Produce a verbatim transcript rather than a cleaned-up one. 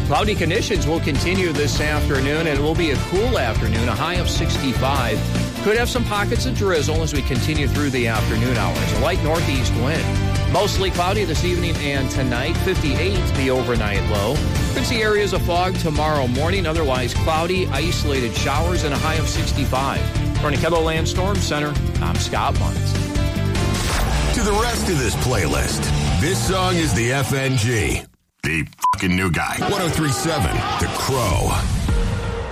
Cloudy conditions will continue this afternoon, and it will be a cool afternoon, a high of sixty-five. Could have some pockets of drizzle as we continue through the afternoon hours. A light northeast wind. Mostly cloudy this evening and tonight, fifty-eight the overnight low. Could see areas of fog tomorrow morning, otherwise cloudy, isolated showers, and a high of sixty-five. From the KELOLAND Storm Center, I'm Scott Barnes. To the rest of this playlist, this song is the F N G. The fucking new guy. one oh three point seven, The Crow.